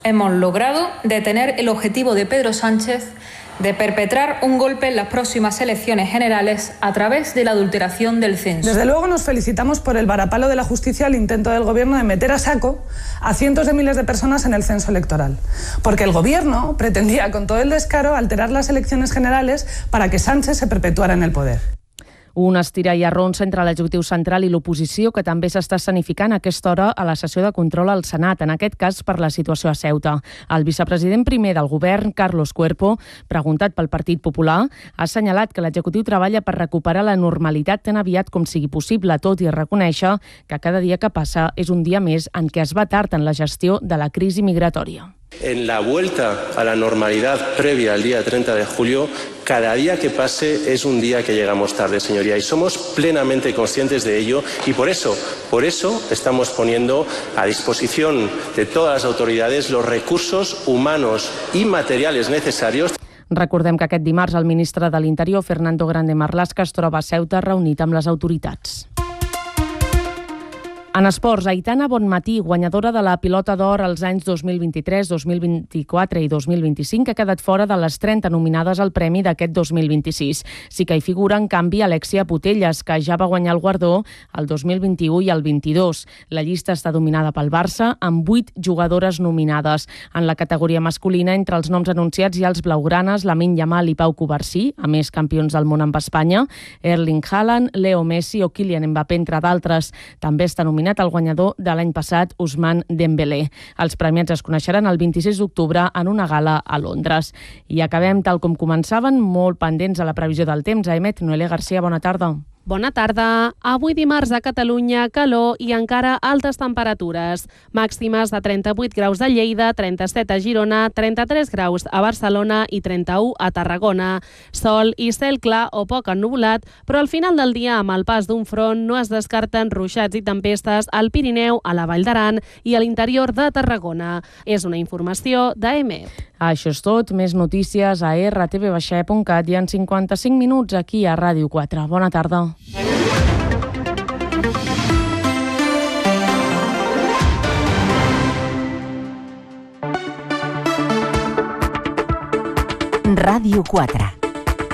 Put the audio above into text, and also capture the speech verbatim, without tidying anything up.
Hemos logrado detener el objetivo de Pedro Sánchez de perpetrar un golpe en las próximas elecciones generales a través de la adulteración del censo. Desde luego nos felicitamos por el varapalo de la justicia al intento del Gobierno de meter a saco a cientos de miles de personas en el censo electoral. Porque el Gobierno pretendía con todo el descaro alterar las elecciones generales para que Sánchez se perpetuara en el poder. Un estirar i arronsa entre l'executiu central i l'oposició que també s'està escenificant a aquesta hora a la sessió de control al Senat, en aquest cas per la situació a Ceuta. El vicepresident primer del govern, Carlos Cuerpo, preguntat pel Partit Popular, ha assenyalat que l'executiu treballa per recuperar la normalitat tan aviat com sigui possible, tot i reconèixer que cada dia que passa és un dia més en què es va tard en la gestió de la crisi migratòria. En la vuelta a la normalidad previa al día treinta de julio, cada día que pase es un día que llegamos tarde, señoría, y somos plenamente conscientes de ello y por eso, por eso estamos poniendo a disposición de todas las autoridades los recursos humanos y materiales necesarios. Recordem que aquest dimarts el ministre de l'Interior, Fernando Grande Marlaska, es troba a Ceuta reunit amb les autoritats. En esports, Aitana Bonmatí, guanyadora de la pilota d'or als anys dos mil vint-i-tres, dos mil vint-i-quatre i dos mil vint-i-cinc, ha quedat fora de les trenta nominades al premi d'aquest dos mil vint-i-sis. Sí que hi figura, en canvi, Alexia Putellas, que ja va guanyar el guardó el dos mil vint-i-u i el vint-i-dos. La llista està dominada pel Barça, amb vuit jugadores nominades. En la categoria masculina, entre els noms anunciats hi ha els blaugranes, Lamine Yamal i Pau Cubarsí, a més campions del món amb Espanya, Erling Haaland, Leo Messi o Kylian Mbappé, entre d'altres. També està nominat el guanyador de l'any passat, Ousmane Dembélé. Els premiats es coneixeran el vint-i-sis d'octubre en una gala a Londres. I acabem tal com començaven, molt pendents a la previsió del temps. A Emet, Noelia Garcia, bona tarda. Bona tarda. Avui dimarts a Catalunya, calor i encara altes temperatures. Màximes de trenta-vuit graus a Lleida, trenta-set a Girona, trenta-tres graus a Barcelona i trenta-u a Tarragona. Sol i cel clar o poc ennuvolat, però al final del dia, amb el pas d'un front, no es descarten ruixats i tempestes al Pirineu, a la Vall d'Aran i a l'interior de Tarragona. És una informació d'A M E. Això és tot. Més notícies a erre te ve baixa e punt cat i en cinquanta-cinc minuts aquí a Ràdio quatre. Bona tarda. Ràdio quatre.